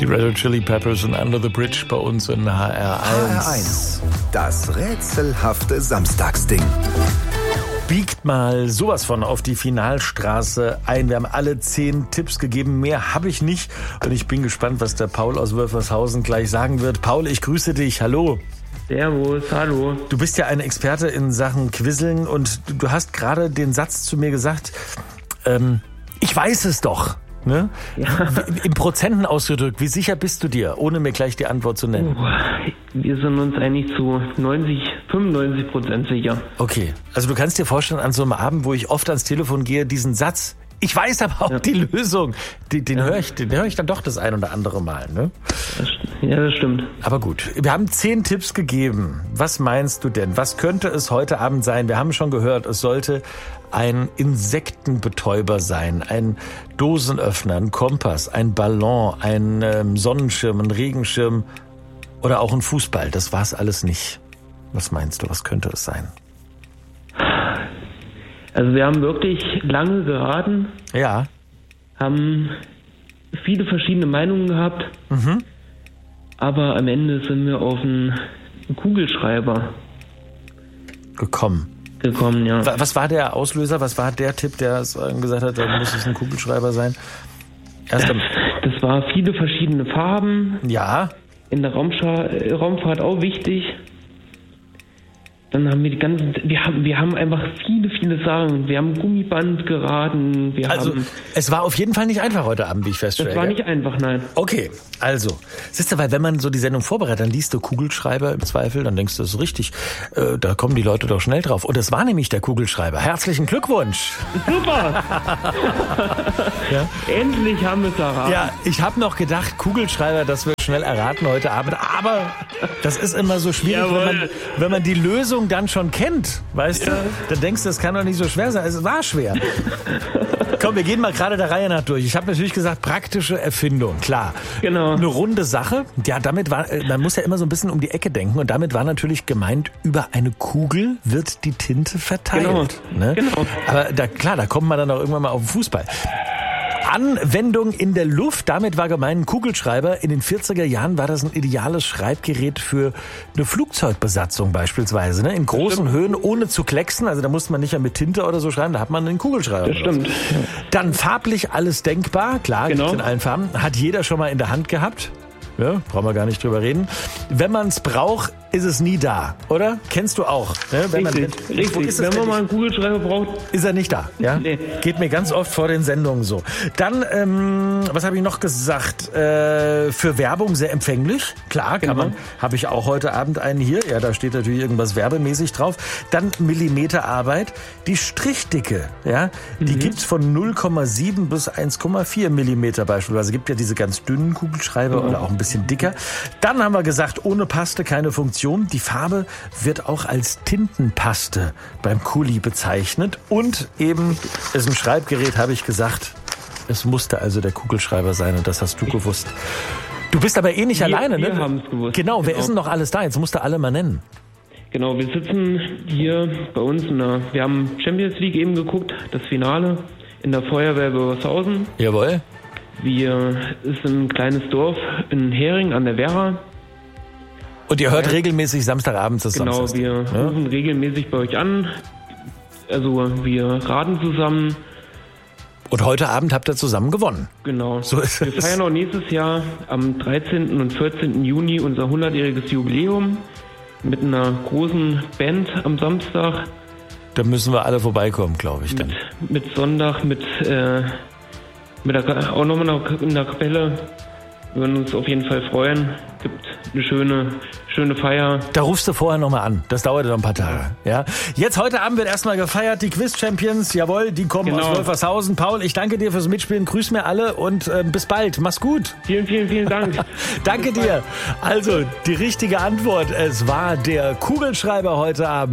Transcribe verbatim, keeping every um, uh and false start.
Die Red Hot Chili Peppers und Under the Bridge bei uns in H R eins. H R eins, das rätselhafte Samstagsding. Biegt mal sowas von auf die Finalstraße ein. Wir haben alle zehn Tipps gegeben. Mehr habe ich nicht. Und ich bin gespannt, was der Paul aus Wölfershausen gleich sagen wird. Paul, ich grüße dich. Hallo. Servus, hallo. Du bist ja ein Experte in Sachen Quizzeln und du hast gerade den Satz zu mir gesagt, ähm, ich weiß es doch. Ne? Ja. Im Prozenten ausgedrückt, wie sicher bist du dir, ohne mir gleich die Antwort zu nennen? Wir sind uns eigentlich zu neunzig, fünfundneunzig Prozent sicher. Okay, also du kannst dir vorstellen, an so einem Abend, wo ich oft ans Telefon gehe, diesen Satz, ich weiß aber auch ja. die Lösung, den, den ja. höre ich, den höre ich dann doch das ein oder andere Mal. Ne? Das, ja, das stimmt. Aber gut, wir haben zehn Tipps gegeben. Was meinst du denn? Was könnte es heute Abend sein? Wir haben schon gehört, es sollte ein Insektenbetäuber sein, ein Dosenöffner, ein Kompass, ein Ballon, ein ähm, Sonnenschirm, ein Regenschirm oder auch ein Fußball. Das war's alles nicht. Was meinst du, was könnte es sein? Also wir haben wirklich lange geraten. Ja. Haben viele verschiedene Meinungen gehabt. Mhm. Aber am Ende sind wir auf einen Kugelschreiber gekommen. gekommen, ja. Was war der Auslöser? Was war der Tipp, der gesagt hat, da muss es ein Kugelschreiber sein? Erst das, das war viele verschiedene Farben. Ja. In der Raumscha- Raumfahrt auch wichtig. Dann haben wir die ganzen, wir haben, wir haben einfach viele, viele Sachen. Wir haben Gummiband geraten. Wir also, haben, es war auf jeden Fall nicht einfach heute Abend, wie ich feststelle. Das war nicht einfach, nein. Okay, also, siehst du, weil wenn man so die Sendung vorbereitet, dann liest du Kugelschreiber im Zweifel, dann denkst du, das ist richtig. Äh, da kommen die Leute doch schnell drauf. Und es war nämlich der Kugelschreiber. Herzlichen Glückwunsch. Super. ja? Endlich haben wir es erraten. Ja, ich habe noch gedacht, Kugelschreiber, das wird schnell erraten heute Abend. Aber das ist immer so schwierig, wenn man, wenn man die Lösung dann schon kennt, weißt ja. du? Dann denkst du, das kann doch nicht so schwer sein. Es war schwer. Komm, wir gehen mal gerade der Reihe nach durch. Ich habe natürlich gesagt, praktische Erfindung, klar. Genau. Eine runde Sache. Ja, damit war, man muss ja immer so ein bisschen um die Ecke denken. Und damit war natürlich gemeint, über eine Kugel wird die Tinte verteilt. Genau. Ne? genau. Aber da, klar, da kommt man dann auch irgendwann mal auf den Fußball. Anwendung in der Luft, damit war gemeint ein Kugelschreiber. In den vierziger Jahren war das ein ideales Schreibgerät für eine Flugzeugbesatzung beispielsweise. Ne? In großen Höhen, ohne zu klecksen. Also da musste man nicht ja mit Tinte oder so schreiben, da hat man einen Kugelschreiber. Das stimmt. Dann farblich alles denkbar. Klar, genau. gibt's in allen Farben. Hat jeder schon mal in der Hand gehabt. Ja, brauchen wir gar nicht drüber reden. Wenn man es braucht, ist es nie da, oder? Kennst du auch? Ne? Wenn richtig, man, richtig. Ist Wenn man mal einen Kugelschreiber braucht, ist er nicht da. Ja? Nee. Geht mir ganz oft vor den Sendungen so. Dann, ähm, was habe ich noch gesagt? Äh, für Werbung sehr empfänglich. Klar, kann genau. man. Habe ich auch heute Abend einen hier. Ja, da steht natürlich irgendwas werbemäßig drauf. Dann Millimeterarbeit. Die Strichdicke, ja, die mhm. gibt's von null Komma sieben bis eins Komma vier Millimeter beispielsweise. Es gibt ja diese ganz dünnen Kugelschreiber mhm. oder auch ein bisschen dicker. Dann haben wir gesagt, ohne Paste keine Funktion. Die Farbe wird auch als Tintenpaste beim Kuli bezeichnet. Und eben ist ein Schreibgerät, habe ich gesagt. Es musste also der Kugelschreiber sein und das hast du gewusst. Du bist aber eh nicht wir, alleine, ne? Wir haben es gewusst. Genau, genau, wer ist denn noch alles da? Jetzt musst du alle mal nennen. Genau, wir sitzen hier bei uns in der, wir haben Champions League eben geguckt, das Finale in der Feuerwehr Wölfershausen. Jawohl. Wir ist ein kleines Dorf in Hering an der Werra. Und ihr hört ja. regelmäßig Samstagabends das Genau, Samstag. wir ja? rufen regelmäßig bei euch an. Also wir raten zusammen. Und heute Abend habt ihr zusammen gewonnen. Genau. So ist wir es. feiern auch nächstes Jahr am dreizehnten und vierzehnten Juni unser hundertjähriges Jubiläum mit einer großen Band am Samstag. Da müssen wir alle vorbeikommen, glaube ich. Mit, dann. mit Sonntag, mit, äh, mit der, auch nochmal in der Kapelle. Wir würden uns auf jeden Fall freuen. Gibt eine schöne, schöne Feier. Da rufst du vorher nochmal an. Das dauert noch ein paar Tage. Ja. Jetzt heute Abend wird erstmal gefeiert. Die Quiz-Champions, jawohl, die kommen genau. aus Wölfershausen. Paul, ich danke dir fürs Mitspielen. Grüß mir alle und äh, bis bald. Mach's gut. Vielen, vielen, vielen Dank. Danke dir. Also, die richtige Antwort, es war der Kugelschreiber heute Abend.